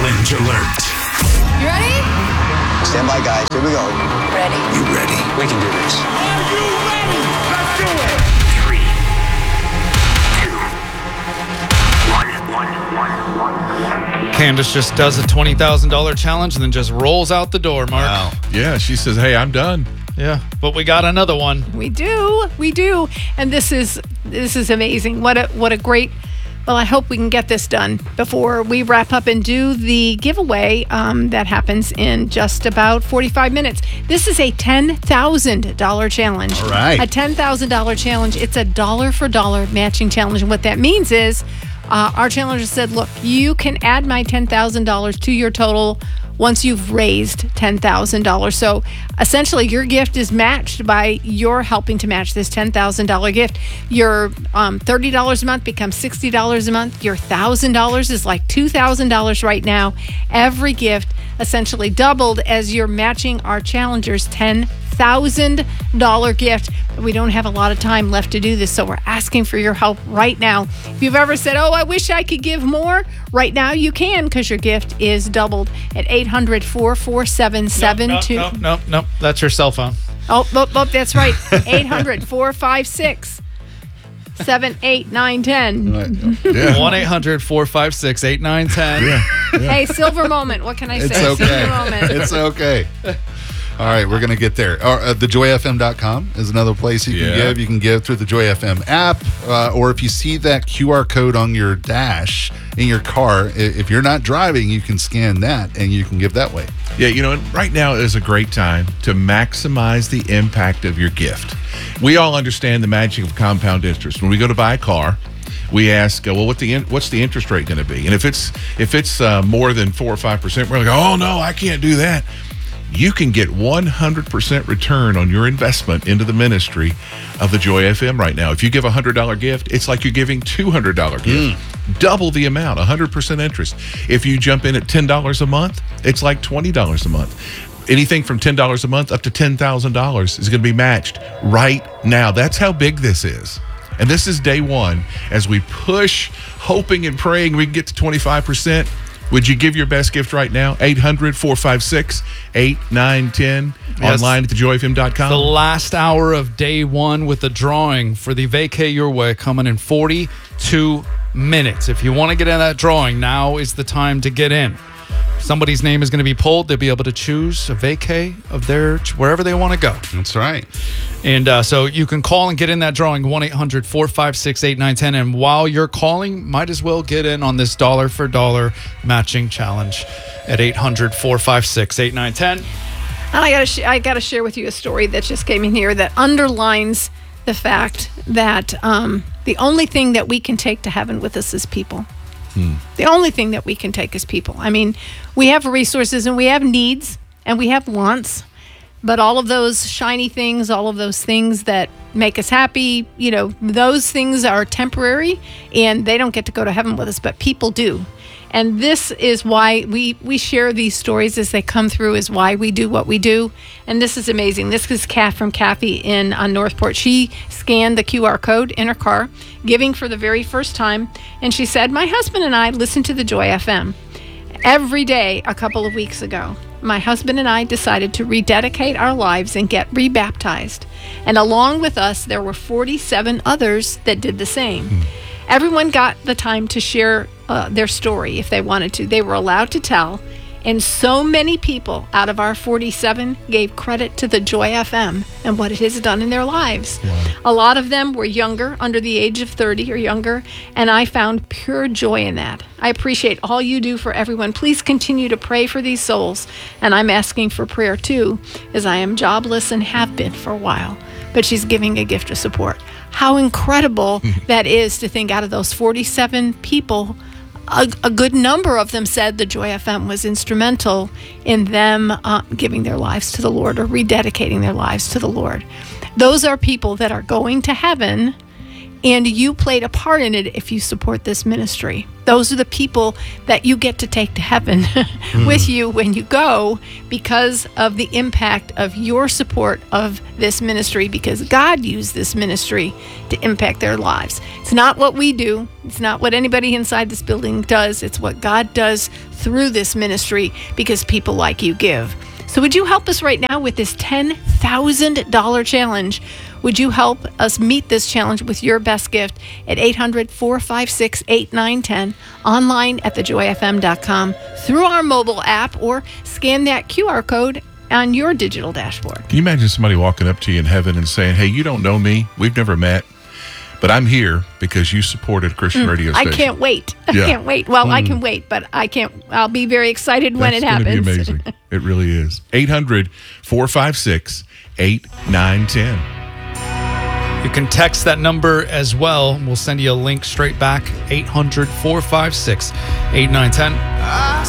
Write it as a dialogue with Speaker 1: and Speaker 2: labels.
Speaker 1: Challenge alert.
Speaker 2: You ready?
Speaker 3: Stand by, guys. Here we go.
Speaker 2: Ready.
Speaker 1: You ready?
Speaker 3: We can do this.
Speaker 1: Are you ready? Let's do it. 3, 2, 1.
Speaker 4: Candace just does a $20,000 challenge and then just rolls out the door, Mark.
Speaker 5: Wow. Yeah, she says, hey, I'm done.
Speaker 4: Yeah, but we got another one.
Speaker 6: We do. And this is amazing. What a great. Well, I hope we can get this done before we wrap up and do the giveaway that happens in just about 45 minutes. This is a $10,000 challenge.
Speaker 5: All right.
Speaker 6: A $10,000 challenge. It's a dollar for dollar matching challenge. And what that means is our challenger said, look, you can add my $10,000 to your total once you've raised $10,000. So essentially your gift is matched by your helping to match this $10,000 gift. Your $30 a month becomes $60 a month. Your $1,000 is like $2,000 right now. Every gift essentially doubled as you're matching our challenger's $10,000 gift. We don't have a lot of time left to do this, so we're asking for your help right now. If you've ever said, oh, I wish I could give more, right now you can, because your gift is doubled at 800-447-72.
Speaker 4: Nope. That's your cell phone.
Speaker 6: Oh, that's right. 800-456-789110.
Speaker 5: Yeah.
Speaker 4: 1-800-456-8910.
Speaker 5: Yeah.
Speaker 6: Hey, silver moment. What can I say?
Speaker 5: It's okay.
Speaker 6: Silver moment.
Speaker 5: It's okay. All right, we're going to get there. TheJoyFM.com is another place you can give. You can give through the Joy FM app, or if you see that QR code on your dash in your car, if you're not driving, you can scan that and you can give that way.
Speaker 7: Yeah, right now is a great time to maximize the impact of your gift. We all understand the magic of compound interest. When we go to buy a car, we ask, well, what's the interest rate going to be? And if it's more than 4 or 5%, we're like, oh no, I can't do that. You can get 100% return on your investment into the ministry of the Joy FM right now. If you give a $100 gift, it's like you're giving $200 gift. Double the amount, 100% interest. If you jump in at $10 a month, it's like $20 a month. Anything from $10 a month up to $10,000 is going to be matched right now. That's how big this is. And this is day one as we push, hoping and praying we can get to 25%. Would you give your best gift right now? 800-456-8910.
Speaker 4: Yes.
Speaker 7: Online at thejoyfm.com.
Speaker 4: The last hour of day one with the drawing for the Vacay Your Way coming in 42 minutes. If you want to get in that drawing, now is the time to get in. Somebody's name is going to be pulled. They'll be able to choose a vacay of their wherever they want to go.
Speaker 5: That's right.
Speaker 4: And so you can call and get in that drawing, 1-800-456-8910. And while you're calling, might as well get in on this dollar for dollar matching challenge at 800-456-8910.
Speaker 6: And I got to share with you a story that just came in here that underlines the fact that the only thing that we can take to heaven with us is people. The only thing that we can take is people. I mean, we have resources and we have needs and we have wants, but all of those shiny things, all of those things that make us happy, those things are temporary and they don't get to go to heaven with us, but people do. And this is why we share these stories as they come through, is why we do what we do. And this is amazing. This is from Kathy on Northport. She scanned the QR code in her car, giving for the very first time. And she said, my husband and I listened to the Joy FM every day a couple of weeks ago. My husband and I decided to rededicate our lives and get rebaptized. And along with us, there were 47 others that did the same. Everyone got the time to share their story if they wanted to. They were allowed to tell. And so many people out of our 47 gave credit to the Joy FM and what it has done in their lives. Wow. A lot of them were younger, under the age of 30 or younger, and I found pure joy in that. I appreciate all you do for everyone. Please continue to pray for these souls. And I'm asking for prayer too, as I am jobless and have been for a while. But she's giving a gift of support. How incredible that is to think out of those 47 people, a good number of them said the Joy FM was instrumental in them giving their lives to the Lord or rededicating their lives to the Lord. Those are people that are going to heaven And you played a part in it if you support this ministry. Those are the people that you get to take to heaven with you when you go because of the impact of your support of this ministry, because God used this ministry to impact their lives. It's not what we do. It's not what anybody inside this building does. It's what God does through this ministry because people like you give. So would you help us right now with this $10,000 challenge? Would you help us meet this challenge with your best gift at 800-456-8910, online at thejoyfm.com, through our mobile app, or scan that QR code on your digital dashboard?
Speaker 7: Can you imagine somebody walking up to you in heaven and saying, hey, you don't know me, we've never met, but I'm here because you supported a Christian radio station.
Speaker 6: I can't wait. I
Speaker 7: Yeah.
Speaker 6: can't wait. Well, I can wait, but I can't. I'll be very excited when it happens.
Speaker 7: That's going to be amazing. It really is. 800-456-8910.
Speaker 4: You can text that number as well. We'll send you a link straight back. 800-456-8910.